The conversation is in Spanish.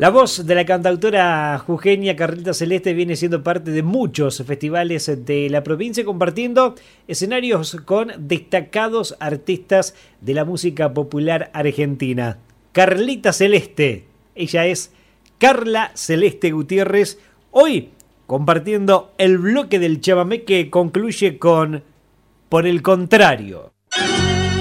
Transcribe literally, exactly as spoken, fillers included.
La voz de la cantautora jujeña Carlita Celeste viene siendo parte de muchos festivales de la provincia, compartiendo escenarios con destacados artistas de la música popular argentina. Carlita Celeste, ella es Carla Celeste Gutiérrez, hoy compartiendo el bloque del chamamé que concluye con Por el contrario.